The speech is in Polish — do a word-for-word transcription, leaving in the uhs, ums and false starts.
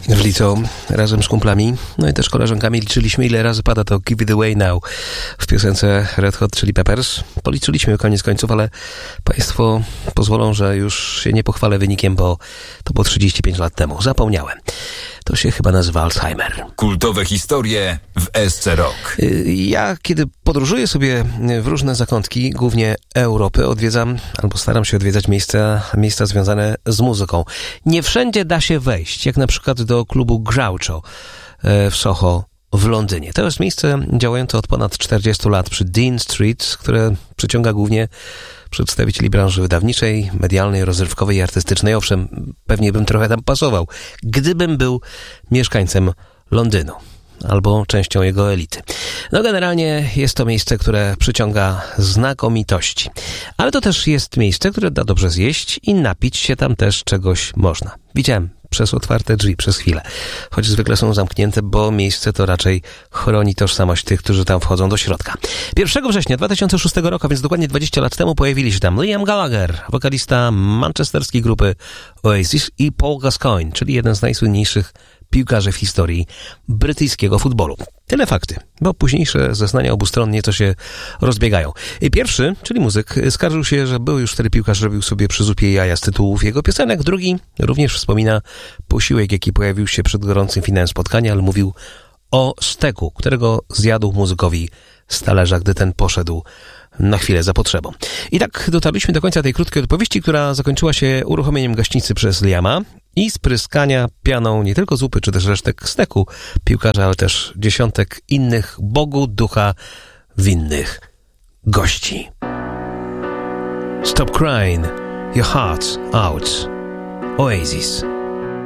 w liceum razem z kumplami, no i też koleżankami liczyliśmy, ile razy pada to Give It Away Now w piosence Red Hot Chili Peppers. Policzyliśmy koniec końców, ale państwo pozwolą, że już się nie pochwalę wynikiem, bo to było trzydzieści pięć lat temu. Zapomniałem. To się chyba nazywa Alzheimer. Kultowe historie w S C Rock. Ja, kiedy podróżuję sobie w różne zakątki, głównie Europy, odwiedzam, albo staram się odwiedzać miejsca, miejsca związane z muzyką. Nie wszędzie da się wejść, jak na przykład do klubu Groucho w Soho w Londynie. To jest miejsce działające od ponad czterdziestu lat przy Dean Street, które przyciąga głównie przedstawicieli branży wydawniczej, medialnej, rozrywkowej i artystycznej. Owszem, pewnie bym trochę tam pasował, gdybym był mieszkańcem Londynu albo częścią jego elity. No generalnie jest to miejsce, które przyciąga znakomitości. Ale to też jest miejsce, które da dobrze zjeść i napić się tam też czegoś można. Widziałem przez otwarte drzwi przez chwilę, choć zwykle są zamknięte, bo miejsce to raczej chroni tożsamość tych, którzy tam wchodzą do środka. pierwszego września dwa tysiące szóstego roku, więc dokładnie dwadzieścia lat temu, pojawili się tam Liam Gallagher, wokalista manchesterskiej grupy Oasis, i Paul Gascoigne, czyli jeden z najsłynniejszych piłkarzy w historii brytyjskiego futbolu. Tyle fakty, bo późniejsze zeznania obu stron nieco się rozbiegają. Pierwszy, czyli muzyk, skarżył się, że był już wtedy piłkarz, robił sobie przy zupie jaja z tytułów jego piosenek. Drugi również wspomina posiłek, jaki pojawił się przed gorącym finałem spotkania, ale mówił o steku, którego zjadł muzykowi z talerza, gdy ten poszedł na chwilę za potrzebą. I tak dotarliśmy do końca tej krótkiej odpowiedzi, która zakończyła się uruchomieniem gaśnicy przez Liama i spryskania pianą nie tylko zupy, czy też resztek steku piłkarza, ale też dziesiątek innych Bogu ducha winnych gości. Stop crying, your heart's out. Oasis.